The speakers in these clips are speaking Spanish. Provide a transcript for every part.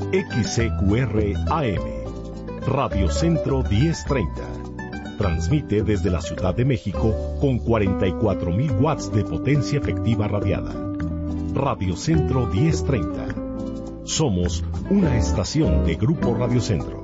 XCQR AM, Radio Centro 1030. Transmite desde la Ciudad de México con 44.000 watts de potencia efectiva radiada. Radio Centro 1030. Somos una estación de Grupo Radio Centro.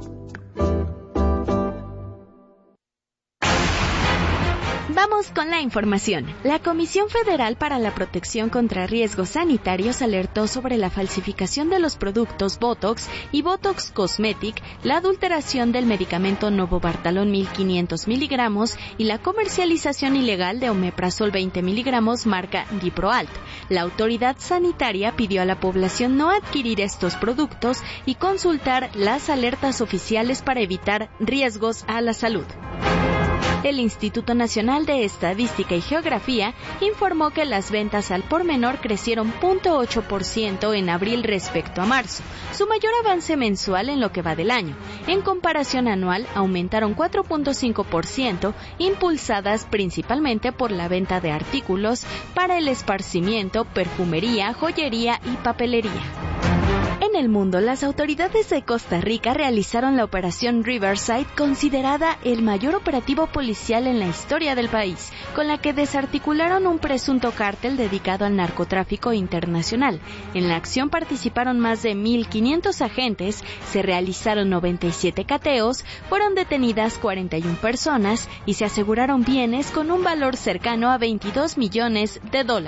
Vamos con la información. La Comisión Federal para la Protección contra Riesgos Sanitarios alertó sobre la falsificación de los productos Botox y Botox Cosmetic, la adulteración del medicamento Novobartalón 1500 miligramos y la comercialización ilegal de Omeprazol 20 miligramos marca Diproalt. La autoridad sanitaria pidió a la población no adquirir estos productos y consultar las alertas oficiales para evitar riesgos a la salud. El Instituto Nacional de Estadística y Geografía informó que las ventas al por menor crecieron 0.8% en abril respecto a marzo, su mayor avance mensual en lo que va del año. En comparación anual, aumentaron 4.5%, impulsadas principalmente por la venta de artículos para el esparcimiento, perfumería, joyería y papelería. En el mundo, las autoridades de Costa Rica realizaron la Operación Riverside, considerada el mayor operativo policial en la historia del país, con la que desarticularon un presunto cártel dedicado al narcotráfico internacional. En la acción participaron más de 1.500 agentes, se realizaron 97 cateos, fueron detenidas 41 personas y se aseguraron bienes con un valor cercano a $22 millones.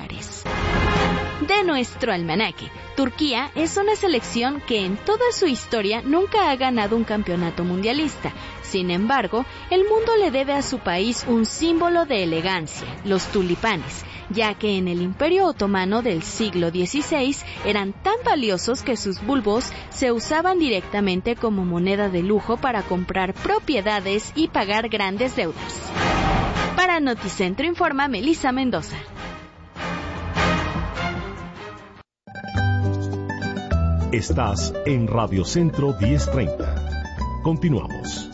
De nuestro almanaque, Turquía es una selección que en toda su historia nunca ha ganado un campeonato mundialista. Sin embargo, el mundo le debe a su país un símbolo de elegancia, los tulipanes, ya que en el Imperio Otomano del siglo XVI eran tan valiosos que sus bulbos se usaban directamente como moneda de lujo para comprar propiedades y pagar grandes deudas. Para Noticentro informa Melissa Mendoza. Estás en Radio Centro 1030. Continuamos.